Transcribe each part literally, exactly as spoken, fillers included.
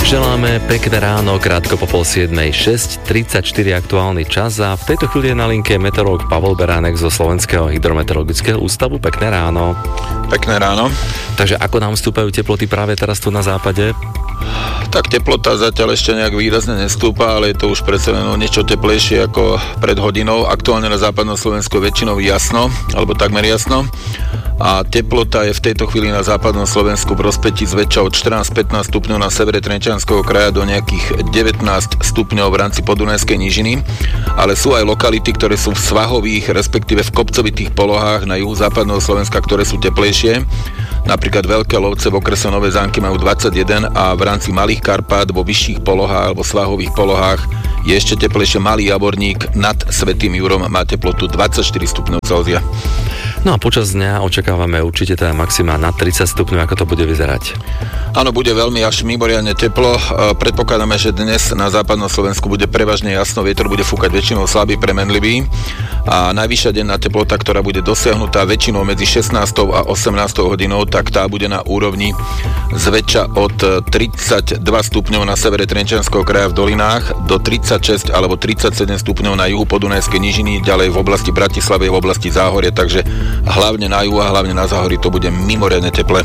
Želáme pekné ráno, krátko po pol siedmej, šesť tridsaťštyri aktuálny čas a v tejto chvíli je na linke meteorológ Pavol Beránek zo Slovenského hydrometeorologického ústavu. Pekné ráno. Pekné ráno. Takže ako nám vstúpajú teploty práve teraz tu na západe? Tak teplota zatiaľ ešte nejak výrazne nestúpa, ale je to už predsa niečo teplejšie ako pred hodinou. Aktuálne na západnom Slovensku väčšinou jasno, alebo takmer jasno. A teplota je v tejto chvíli na západnom Slovensku v rozpätí zväčša od štrnásť pätnásť stupňov na severe Trenčianskeho kraja do nejakých devätnásť stupňov v rámci Podunajskej nížiny, ale sú aj lokality, ktoré sú v svahových, respektíve v kopcovitých polohách na juhu západného Slovenska, ktoré sú teplejšie. Napríklad Veľké Lovce v okrese Nové Zánky majú dvadsaťjeden a v rámci Malých Karpát vo vyšších polohách alebo svahových polohách je ešte teplejšie Malý Javorník nad Svätým Jurom, má teplotu dvadsaťštyri stupňov Celzia. No a počas dňa očakávame určite teda maxima na tridsať stupňov, ako to bude vyzerať. Áno, bude veľmi až mimoriadne teplo. Predpokladáme, že dnes na západnom Slovensku bude prevažne jasno, vietor bude fúkať väčšinou slabý, premenlivý a najvyššia denná teplota, ktorá bude dosiahnutá väčšinou medzi šestnástou a osemnástou hodinou, tak tá bude na úrovni zväčša od tridsaťdva stupňov na severe Trenčianskeho kraja v dolinách do tridsaťšesť alebo tridsaťsedem stupňov na juhu Podunajskej nížiny, ďalej v oblasti Bratislavy, v oblasti Záhorie, takže hlavne na juhu a hlavne na Záhorí to bude mimoriadne teple.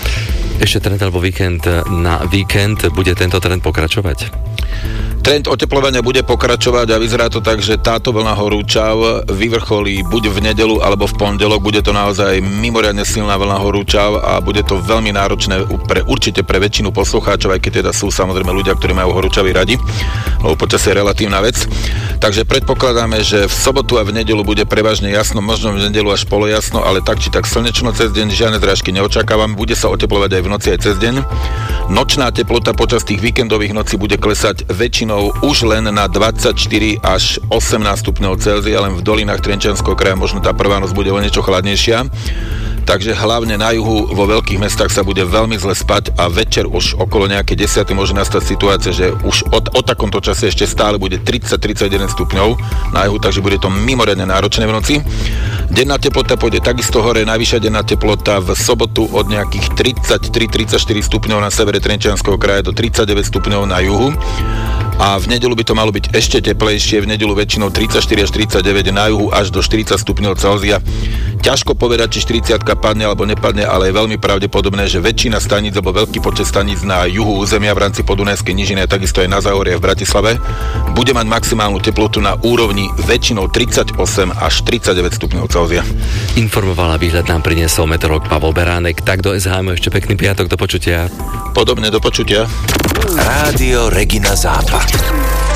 Ešte trend alebo víkend na víkend, bude tento trend pokračovať? Trend oteplovania bude pokračovať a vyzerá to tak, že táto vlna horúčav vyvrcholí buď v nedeľu alebo v pondelok. Bude to naozaj mimoriadne silná vlna horúčav a bude to veľmi náročné pre, určite pre väčšinu poslucháčov, aj keď teda sú samozrejme ľudia, ktorí majú horúčavy radi, lebo počasie je relatívna vec. Takže predpokladáme, že v sobotu a v nedeľu bude prevažne jasno, možno v nedeľu až polojasno, ale tak či tak slnečno cez deň, žiadne zrážky neočakávame, bude sa oteplovať aj v noci aj cez deň. Nočná teplota počas tých víkendových nocí bude klesať väčšinou už len na dvadsaťštyri až osemnásť stupňov Celzia, len v dolinách Trenčianskeho kraja možno tá prvá noc bude o niečo chladnejšia. Takže hlavne na juhu vo veľkých mestách sa bude veľmi zle spať a večer už okolo nejaké desiatej môže nastať situácia, že už od, o takomto čase ešte stále bude tridsať tridsaťjeden stupňov na juhu, takže bude to mimoriadne náročné v noci. Denná teplota pôjde takisto hore, najvyššia denná teplota v sobotu od nejakých tridsaťtri tridsaťštyri stupňov na severe Trenčianskeho kraja do tridsaťdeväť stupňov na juhu. A v nedeľu by to malo byť ešte teplejšie, v nedeľu väčšinou tridsaťštyri až tridsaťdeväť, na juhu až do štyridsať stupňov Celzia. Ťažko povedať, či štyridsiatka padne alebo nepadne, ale je veľmi pravdepodobné, že väčšina staníc alebo veľký počet staníc na juhu územia v rámci Podunajskej nížiny a takisto aj na Záhorie v Bratislave bude mať maximálnu teplotu na úrovni väčšinou tridsaťosem až tridsaťdeväť stupňov Celzia. Informovala výhľad nám priniesol meteorológ Pavol Beránek. Tak do es há em ešte pekný piatok, do počutia. Podobne, do počutia. Rádio Regina Západ.